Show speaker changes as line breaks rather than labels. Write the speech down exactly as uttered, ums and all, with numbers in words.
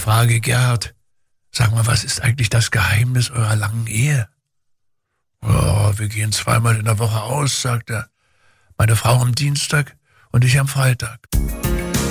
frage Gerhard, sag mal, was ist eigentlich das Geheimnis eurer langen Ehe? Oh, wir gehen zweimal in der Woche aus, sagt er. Meine Frau am Dienstag und ich am Freitag.